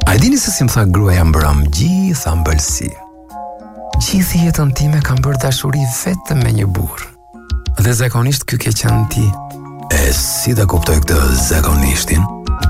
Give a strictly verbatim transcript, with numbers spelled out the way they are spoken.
A e dini se si më tha gruaja mbrëm gjitha mbëlsi? Gjithë jetën time kam bërë dashuri vetëm me një burr. Dhe zakonisht ky ke qenë ti. E si ta kuptoj këtë zakonishtin?